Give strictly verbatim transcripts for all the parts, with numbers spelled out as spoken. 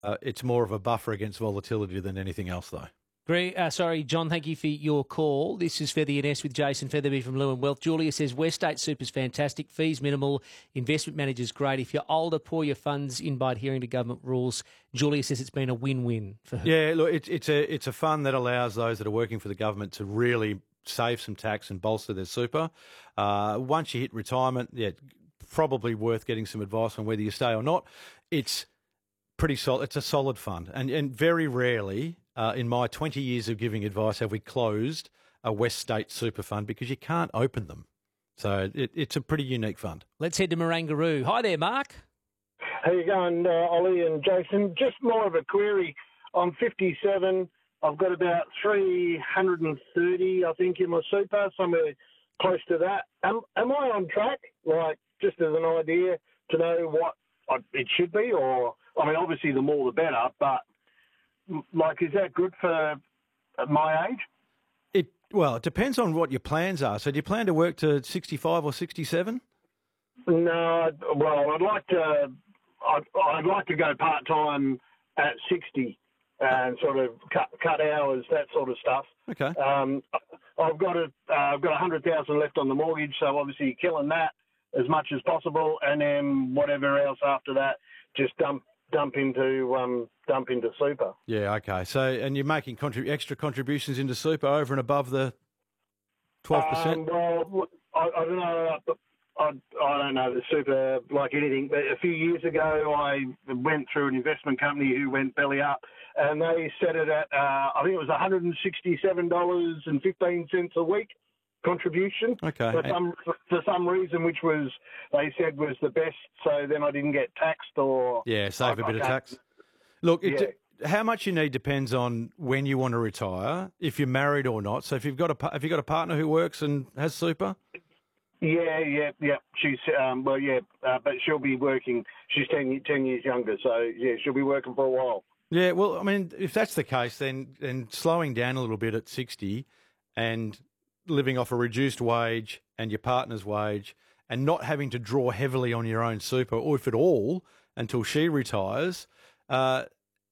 Uh, it's more of a buffer against volatility than anything else, though. Greg, uh, sorry, John, thank you for your call. This is Feather and S with Jason Featherby from Lewin Wealth. Julia says West State Super's fantastic, fees minimal, investment manager's great. If you're older, pour your funds in by adhering to government rules. Julia says it's been a win-win for her. Yeah, look, it's it's a it's a fund that allows those that are working for the government to really save some tax and bolster their super. Uh, once you hit retirement, yeah, probably worth getting some advice on whether you stay or not. It's pretty solid. It's a solid fund, and and very rarely. Uh, in my twenty years of giving advice, have we closed a West State super fund because you can't open them. So it, it's a pretty unique fund. Let's head to Marangaroo. Hi there, Mark. How you going, uh, Ollie and Jason? Just more of a query. I'm fifty-seven. I've got about three hundred thirty, I think, in my super, somewhere close to that. Am, am I on track, like, just as an idea, to know what I, it should be? Or, I mean, obviously the more the better, but like, is that good for my age? It well, it depends on what your plans are. So, do you plan to work to sixty-five or sixty-seven? No, well, I'd like to. I'd, I'd like to go part time at sixty and sort of cut cut hours, that sort of stuff. Okay. Um, I've got a uh, I've got a hundred thousand left on the mortgage, so obviously killing that as much as possible, and then whatever else after that, just dump. dump into um, dump into super. Yeah, okay. So, and you're making contrib- extra contributions into super over and above the twelve percent? Um, well, I, I don't know. I, I don't know the super like anything. But a few years ago, I went through an investment company who went belly up, and they set it at uh, I think it was one hundred sixty-seven dollars and fifteen cents a week contribution. Okay. For some for some reason, which was they said was the best. So then I didn't get taxed or yeah, save I, a bit I of tax. Look, it, yeah. how much you need depends on when you want to retire, if you're married or not. So if you've got a have you got a partner who works and has super? Yeah, yeah, yeah. She's um, well, yeah, uh, but she'll be working. She's ten, ten years younger, so yeah, she'll be working for a while. Yeah, well, I mean, if that's the case, then then slowing down a little bit at sixty and living off a reduced wage and your partner's wage and not having to draw heavily on your own super, or if at all, until she retires, uh,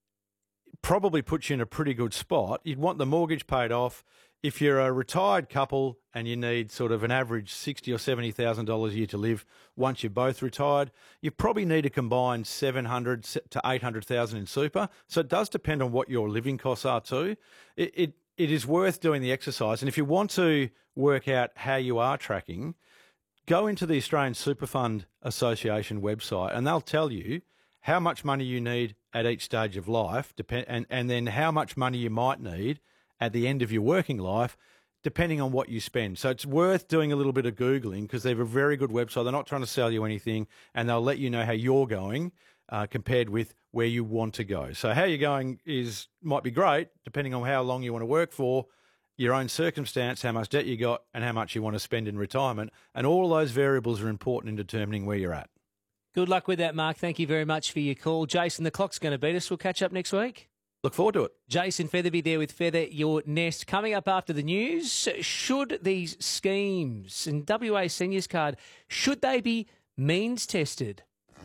probably puts you in a pretty good spot. You'd want the mortgage paid off. If you're a retired couple and you need sort of an average sixty or seventy thousand dollars a year to live once you're both retired, you probably need a combined seven hundred to eight hundred thousand in super. So it does depend on what your living costs are too. It, it it is worth doing the exercise, and if you want to work out how you are tracking, go into the Australian Super Fund Association website, and they'll tell you how much money you need at each stage of life, depend and and then how much money you might need at the end of your working life, depending on what you spend. So it's worth doing a little bit of Googling because they have a very good website. They're not trying to sell you anything, and they'll let you know how you're going uh, compared with where you want to go. So how you're going is might be great, depending on how long you want to work for, your own circumstance, how much debt you got, and how much you want to spend in retirement. And all of those variables are important in determining where you're at. Good luck with that, Mark. Thank you very much for your call. Jason, the clock's going to beat us. We'll catch up next week. Look forward to it. Jason Featherby there with Feather Your Nest. Coming up after the news, should these schemes and W A Seniors Card, should they be means tested?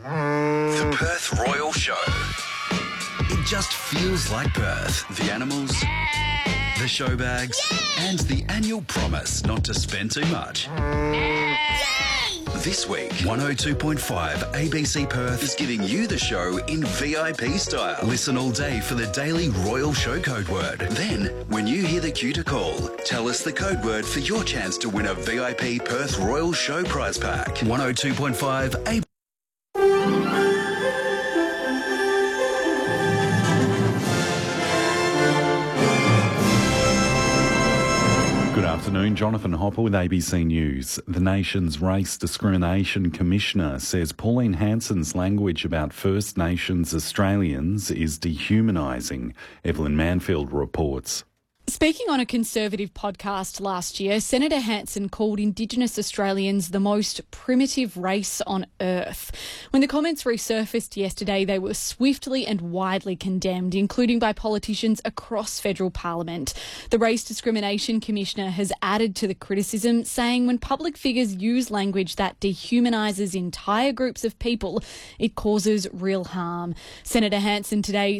The Perth Royal Show. It just feels like Perth. The animals, the show bags, and the annual promise not to spend too much. This week, one oh two point five A B C Perth is giving you the show in V I P style. Listen all day for the daily Royal Show code word. Then, when you hear the cue to call, tell us the code word for your chance to win a V I P Perth Royal Show prize pack. one oh two point five A B C. Good afternoon, Jonathan Hopper with A B C News. The nation's Race Discrimination Commissioner says Pauline Hanson's language about First Nations Australians is dehumanising. Evelyn Manfield reports. Speaking on a Conservative podcast last year, Senator Hanson called Indigenous Australians the most primitive race on earth. When the comments resurfaced yesterday, they were swiftly and widely condemned, including by politicians across federal parliament. The Race Discrimination Commissioner has added to the criticism, saying when public figures use language that dehumanises entire groups of people, it causes real harm. Senator Hanson today